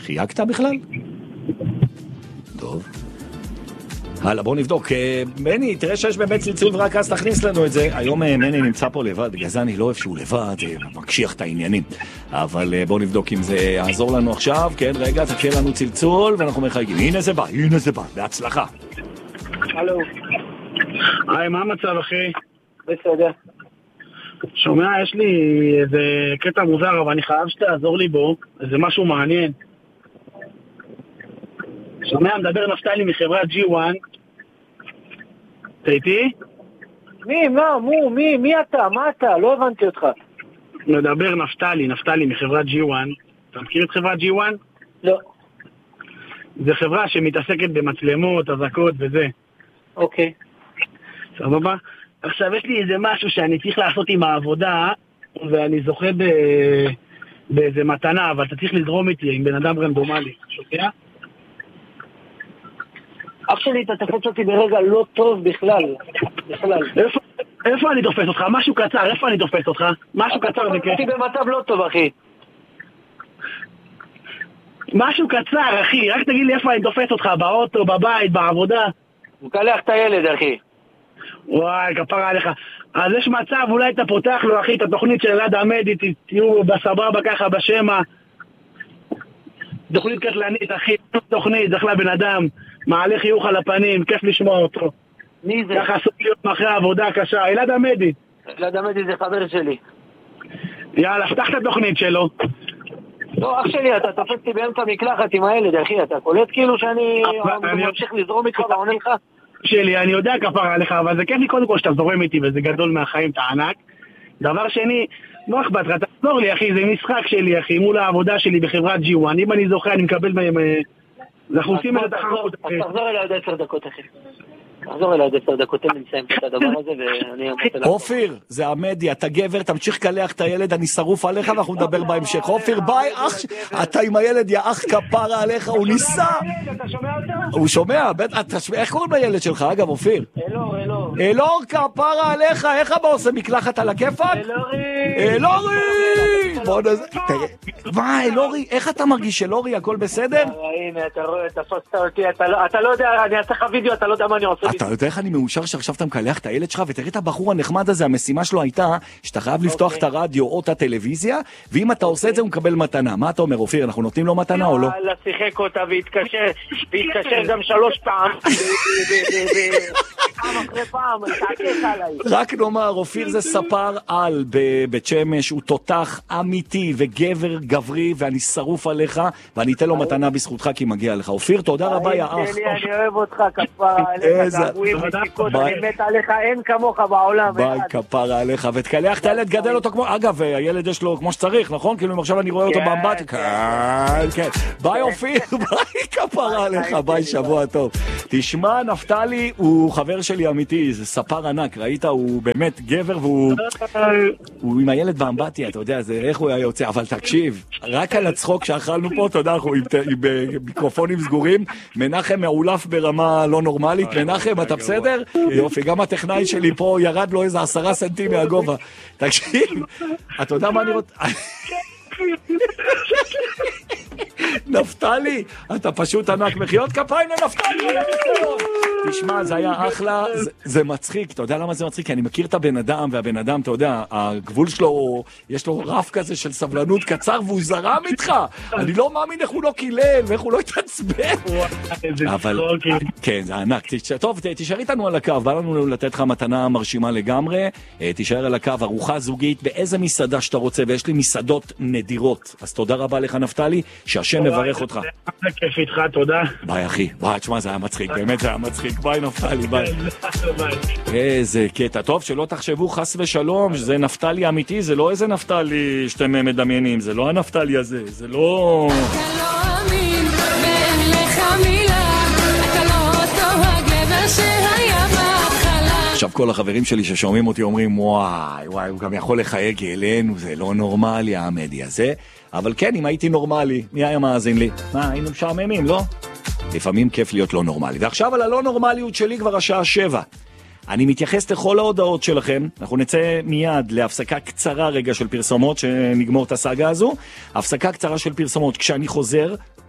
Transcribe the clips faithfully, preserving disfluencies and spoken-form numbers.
חייגת בכלל? טוב. הלאה, בואו נבדוק. מני, תראה שיש באמת צלצול ורק אז תכניס לנו את זה. היום מני נמצא פה לבד, בגלל זה אני לא אוהב שהוא לבד, מקשיח את העניינים. אבל בואו נבדוק אם זה יעזור לנו עכשיו. כן, רגע, תקשיב לנו צלצול ואנחנו מחייגים. הנה זה בא, הנה זה בא, בהצלחה. הלו. היי, מה המצב, אחי? בסדר. שומע, יש לי איזה קטע מוזר, אבל אני חייב שתעזור לי בו. זה משהו מעניין. שומע, מדבר נפתלי מחברת ג'י וואן. אתה איתי? מי, מה, מו, מי, מי אתה? מה אתה? לא הבנתי אותך. מדבר נפתלי, נפתלי מחברת ג'י וואן. אתה מכיר את חברת ג'י וואן? לא. זה חברה שמתעסקת במצלמות, אזעקות וזה. אוקיי. סבבה? עכשיו יש לי איזה משהו שאני צריך לעשות עם העבודה, ואני זוכה ב... באיזה מתנה, אבל אתה צריך לזרום איתי עם בן אדם רנדומלי. שוקע? אח שלי, אתה תפוץ אותי ברגע לא טוב בכלל. בכלל. איפה, איפה אני תופס אותך? משהו קצר, איפה אני תופס אותך? משהו קצר וכן. אתה תופס אותי במצב לא טוב, אחי. משהו קצר, אחי. רק תגיד לי איפה אני תופס אותך, באוטו, בבית, בעבודה. מקלח את הילד, אחי. וואי, כפרה עליך. אז יש מצב, אולי אתה פותח לו, אחי, את התוכנית של אלעד עמדי, תהיו בסבבה ככה, בשמה. תוכנית קטלנית, אחי, תוכנית, זכלה בן אדם, מעלה חיוך על הפנים, כיף לשמוע אותו. מי זה? ככה עשו להיות מאחרי העבודה קשה, אלעד עמדי. אלעד עמדי זה חבר שלי. יאללה, פתח את התוכנית שלו. לא, אח שלי, אתה תופסתי באמצע מקלחת עם הילד, אחי, אתה קולט כאילו שאני ממשיך לזרום איתך ועונה לך? שלי, אני יודע כפרה עליך, אבל זה כיף לי קודם כל שאתה זורם איתי, וזה גדול מהחיים, אתה ענק. דבר שני, לא אכפת לך, תחזור לי, אחי, זה משחק שלי, אחי, מול העבודה שלי בחברת ג'י וואן. אם אני זוכה, אני מקבל מהם... אנחנו עושים את התחרות. אז תחזור אליי עוד עשר דקות, אחי. תחזור אליי עוד עשר דקות, תן לי לסיים את הדבר הזה, ואני אמות אליו. אופיר, זה עמדי, אתה גבר, תמשיך קלח את הילד, אני שרוף עליך, ואנחנו נדבר בהמשך. אופיר, ביי, אח, אתה עם הילד, יא אח כפרה עליך, הוא ניסה. אתה שומע אותו? הוא שומע, איך קוראים לילד שלך, אגב, אופיר? אלור, אלור. אלור כפרה עליך, איך אבא עושה מקלחת על הכיפק? אלורי! אלורי! בוא נז... תראה, מה, אלורי, איך אתה מרגיש, אלורי, הכל בסדר? הנה, אתה רואה, תפסת אותי, אתה לא יודע, אני אעשה לך וידאו, אתה לא יודע מה אני עושה. אתה יודע איך אני מאושר שעכשיו אתה מקלח את הילד שלך, ותראה את הבחור הנחמד הזה, המשימה שלו הייתה שאתה חייב לפתוח את הרדיו או את הטלוויזיה, ואם אתה עושה את זה הוא מקבל מתנה. מה אתה אומר, אופיר, אנחנו נותנים לו מתנה או לא? יאללה, שיחק אותה והתקשר, והתקשר גם שלוש פעם, פעם אחרי פעם, תעקש עליי. רק נאמר, אופיר זה ספר על בבית שמש, הוא תותח אמיתי וגבר גברי, ואני שרוף עליך, ואני אתן לו מתנה בזכותך כי מגיע לך. אופיר, תודה רבה, יא אח. אני אוהב אותך, כפרה עליך, געגועים ושיקות, אני מת עליך, אין כמוך בעולם. ביי, כפרה עליך, ותקלח את הילד, גדל אותו כמו, אגב, הילד יש לו כמו שצריך, נכון? כאילו אם עכשיו אני רואה אותו באמבט, כן, כן. ביי אופיר, ביי, כפרה עליך, ביי, שבוע טוב. תשמע, נפתלי הוא חבר שלי אמיתי, זה ספר ענק, ראית? הוא באמת גבר והוא הוא עם הילד באמבטיה, אתה יודע, זה איך הוא היה יוצא, אבל תקשיב, רק על הצחוק שאכלנו פה, אתה יודע, אנחנו עם מיקרופונים סגורים, מנחם מעולף ברמה לא נורמלית. מנחם, אתה בסדר? יופי, גם הטכנאי שלי פה ירד לו איזה עשרה סנטים מהגובה. תקשיב, אתה יודע מה אני רוצה... נפתלי, אתה פשוט ענק, מחיאות כפיים לנפתלי. תשמע, זה היה אחלה, זה, זה מצחיק, אתה יודע למה זה מצחיק? כי אני מכיר את הבן אדם, והבן אדם, אתה יודע, הגבול שלו, יש לו רף כזה של סבלנות קצר, והוא זרם איתך. אני לא מאמין איך הוא לא קילל, ואיך הוא לא התעצבן. אבל, כן, זה ענק. טוב, תישאר איתנו על הקו, בא לנו לתת לך מתנה מרשימה לגמרי, תישאר על הקו, ארוחה זוגית, באיזה מסעדה שאתה רוצה, ויש לי מסעדות נדירות. אז תודה רבה לך, נפתלי, שהשם מברך אותך. זה כיף איתך, תודה. ביי, אחי. ביי, תשמע, זה היה מצחיק, באמת זה היה מצחיק. ביי, נפתלי, ביי. איזה קטע. טוב, שלא תחשבו חס ושלום, שזה נפתלי אמיתי, זה לא איזה נפתלי שאתם מדמיינים, זה לא הנפתלי הזה, זה לא... אתה לא אמין, ואין לך מילה, אתה לא אותו הגבר שהיה בהתחלה. עכשיו כל החברים שלי ששומעים אותי אומרים, וואי, וואי, הוא גם יכול לחייג אלינו, זה לא נורמלי, העמדי הזה. אבל כן, אם הייתי נורמלי, מי היה מאזין לי? מה, היינו משעממים, לא? לפעמים כיף להיות לא נורמלי. ועכשיו על הלא נורמליות שלי כבר השעה שבע. אני מתייחס לכל ההודעות שלכם. אנחנו נצא מיד להפסקה קצרה רגע של פרסומות, שנגמור את הסאגה הזו. הפסקה קצרה של פרסומות. כשאני חוזר,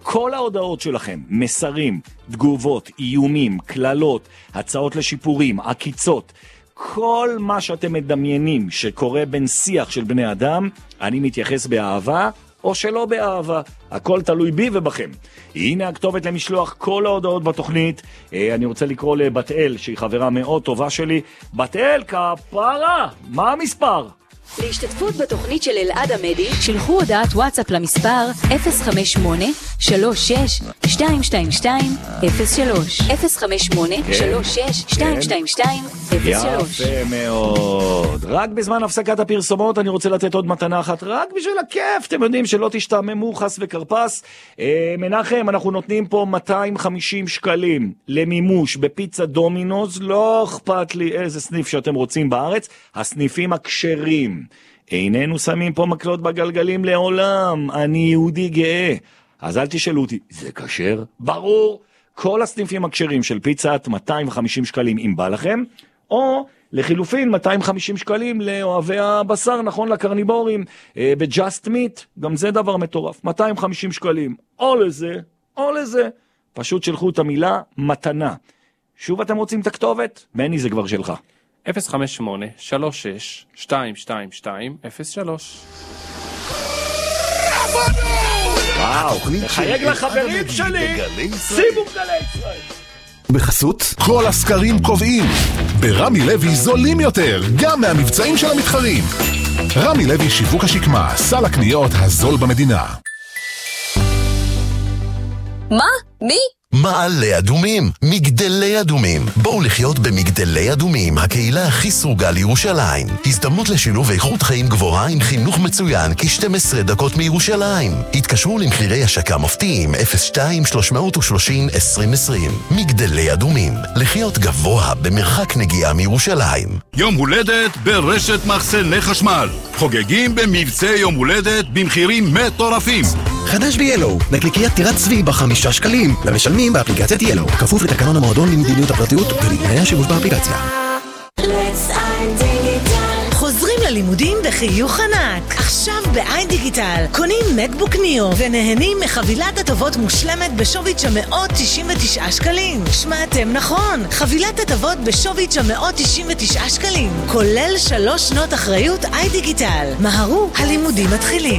כל ההודעות שלכם, מסרים, תגובות, איומים, כללות, הצעות לשיפורים, עקיצות, כל מה שאתם מדמיינים שקורה בין שיח של בני אדם, אני מתייחס באהבה או שלא באהבה. הכל תלוי בי ובכם. הנה הכתובת למשלוח כל ההודעות בתוכנית. אני רוצה לקרוא לבת אל, שהיא חברה מאוד טובה שלי. בת אל, כפרה, מה המספר? להשתתפות בתוכנית של אלעד עמדי, שלחו הודעת וואטסאפ למספר אפס חמש שמונה שלוש שש שתיים שתיים שתיים אפס שלוש אפס חמש שמונה שלוש שש שתיים שתיים שתיים אפס שלוש. יפה מאוד. רק בזמן הפסקת הפרסומות אני רוצה לתת עוד מתנה אחת, רק בשביל הכיף. אתם יודעים שלא תשתעממו חס וקרפס. אה, מנחם, אנחנו נותנים פה מאתיים וחמישים שקלים למימוש בפיצה דומינוס. לא אכפת לי איזה סניף שאתם רוצים בארץ, הסניפים הכשרים. איננו שמים פה מקלות בגלגלים לעולם. אני יהודי גאה. אז אל תשאלו אותי, זה כשר? ברור. כל הסניפים הכשרים של פיצת מאתיים וחמישים שקלים אם בא לכם, או לחילופין מאתיים וחמישים שקלים לאוהבי הבשר, נכון, לקרניבורים, אה, ב-Just Meat, גם זה דבר מטורף, מאתיים וחמישים שקלים, או לזה, או לזה. פשוט שלחו את המילה מתנה. שוב אתם רוצים את הכתובת? בני, זה כבר שלך. אפס חמש שמונה שלוש שש שתיים שתיים שתיים אפס שלוש. וואו, חייג לחברים שלי, שימו גלי ישראל. בחסות, כל הסקרים קובעים. ברמי לוי זולים יותר, גם מהמבצעים של המתחרים. רמי לוי שיווק השקמה, סל הקניות הזול במדינה. מה? מי? מעלה אדומים, מגדלי אדומים. בואו לחיות במגדלי אדומים, הקהילה הכי סרוגה לירושלים. הזדמנות לשילוב איכות חיים גבוהה עם חינוך מצוין כ-שתים עשרה דקות מירושלים. התקשרו למחירי השקה מופתיים אפס שתיים שלוש שלושים עשרים עשרים. מגדלי אדומים, לחיות גבוה במרחק נגיעה מירושלים. יום הולדת ברשת מחסני חשמל. חוגגים במבצע יום הולדת במחירים מטורפים. חדש ב-ילו, נקליקיית טירת צבי בחמישה שקלים, למשלמים באפליקציית ילו, כפוף לתקנון המועדון למדיניות הפרטיות ולתנאי השימוש באפליקציה. חוזרים ללימודים בחיוך ענק. עכשיו ב-איי דיגיטל קונים מקבוק ניו ונהנים מחבילת הטבות מושלמת בשווי תשע מאות תשעים ותשעה שקלים. שמעתם נכון, חבילת הטבות בשווי תשע מאות תשעים ותשעה שקלים, כולל שלוש שנות אחריות איי דיגיטל. מהרו, הלימודים מתחילים.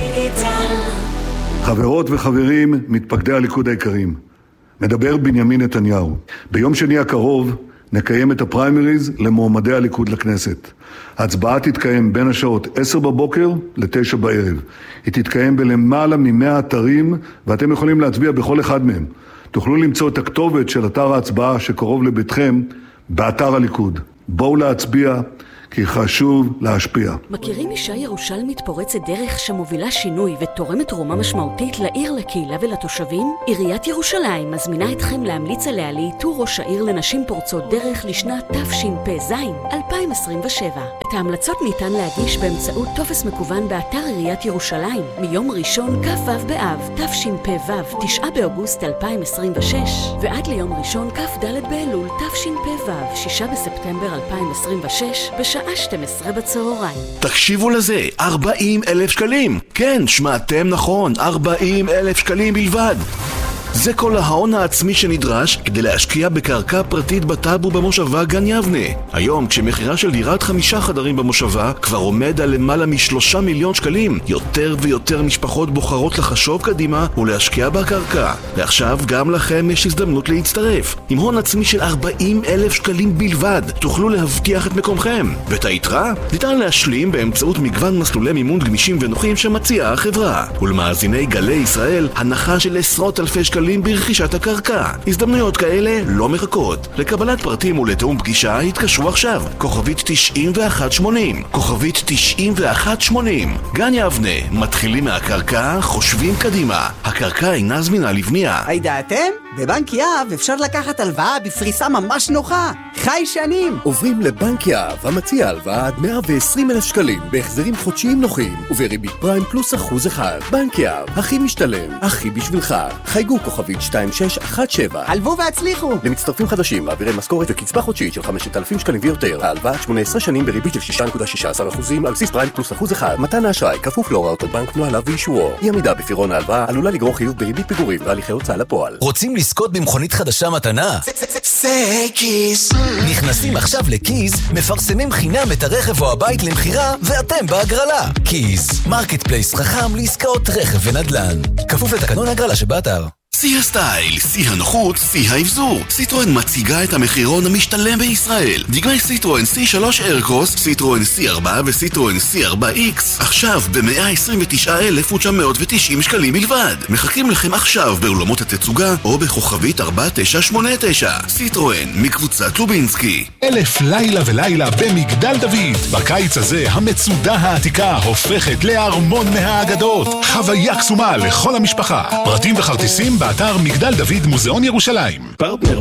חברות וחברים, מתפקדי הליכוד היקרים, מדבר בנימין נתניהו. ביום שני הקרוב נקיים את הפריימריז למועמדי הליכוד לכנסת. ההצבעה תתקיים בין השעות עשר בבוקר לתשע בערב. היא תתקיים בלמעלה ממאה אתרים, ואתם יכולים להצביע בכל אחד מהם. תוכלו למצוא את הכתובת של אתר ההצבעה שקרוב לביתכם באתר הליכוד. בואו להצביע, כי חשוב להשפיע. מכירים אישה ירושלמית פורצת דרך שמובילה שינוי ותורמת תרומה משמעותית לעיר, לקהילה ולתושבים? עיריית ירושלים מזמינה אתכם להמליץ עליה לאיתור ראש העיר לנשים פורצות דרך לשנת תשפ"ז אלפיים עשרים ושבע. את ההמלצות ניתן להגיש באמצעות טופס מקוון באתר עיריית ירושלים מיום ראשון כ"ו באב תשפ"ו תשעה באוגוסט אלפיים עשרים ושש ועד ליום ראשון כ"ד באלול תשפ"ו שישה בספטמבר אלפיים עשרים ושש בשעה שתים עשרה בצהריים. תקשיבו לזה, ארבעים אלף שקלים. כן, שמעתם נכון, ארבעים אלף שקלים בלבד. זה כל ההון העצמי שנדרש כדי להשקיע בקרקע פרטית בטאבו במושבה גן יבנה. היום, כשמחירה של דירת חמישה חדרים במושבה כבר עומד על למעלה משלושה מיליון שקלים, יותר ויותר משפחות בוחרות לחשוב קדימה ולהשקיע בקרקע. ועכשיו גם לכם יש הזדמנות להצטרף. עם הון עצמי של ארבעים אלף שקלים בלבד, תוכלו להבטיח את מקומכם. ואת היתרה ניתן להשלים באמצעות מגוון מסלולי מימון גמישים ונוחים שמציעה החברה. ולמאזיני גלי ישראל, הנחה של עשרות אלפי שקלים ברכישת הקרקע. הזדמנויות כאלה לא מחכות. לקבלת פרטים ולתאום פגישה התקשרו עכשיו. כוכבית תשעים ואחת שמונים. כוכבית תשעים ואחת שמונים. גן יבנה, מתחילים מהקרקע, חושבים קדימה. הקרקע אינה זמינה לבנייה. הידעתם? בבנק יהב אפשר לקחת הלוואה בפריסה ממש נוחה. חיישנים! עוברים לבנק יהב, המציע הלוואה עד מאה ועשרים אלף שקלים, בהחזרים חודשיים נוחים, ובריבית פריים פלוס אחוז אחד. בנק יהב, הכי משתלם, הכי בשבילך. חייגו כוכבית שתיים שש אחת שבע. הלוו והצליחו! למצטרפים חדשים, מעבירי משכורת וקצבה חודשית של חמשת אלפים שקלים ויותר. ההלוואה שמונה עשרה שנים בריבית של שש נקודה שישה עשר אחוזים על בסיס פריים פלוס אחוז אחד. מתן האשראי כפוף להוראות הבנק, נוהליו ואישורו. אי עמידה בפירעון ההלוואה עלולה לגרור חיוב בריבית פיגורים והליכי הוצאה לפועל. רוצים לזכות במכונית חדשה מתנה? סקיס. נכנסים עכשיו לקיז, מפרסמים חינם את הרכב או הבית למחירה, ואתם בהגרלה. קיז, מרקט פלייס חכם לעסקאות רכב ונדל"ן. כפוף לתקנון ההגרלה שבאתר. שיא הסטייל, שיא הנוחות, שיא האבזור. סיטרואן מציגה את המחירון המשתלם בישראל. דגמי סיטרואן סי שלוש איירקרוס, סיטרואן סי ארבע וסיטרואן סי ארבע איקס. עכשיו ב-מאה עשרים ותשעה אלף ותשע מאות ותשעים שקלים בלבד. מחכים לכם עכשיו באולמות התצוגה או בכוכבית ארבע תשע שמונה תשע. סיטרואן מקבוצת לובינסקי. אלף לילה ולילה במגדל דוד. בקיץ הזה המצודה העתיקה הופכת לארמון מהאגדות. חוויה קסומה לכל המשפחה. פרטים וחרטיסים באתר מגדל דוד מוזיאון ירושלים. פרטנר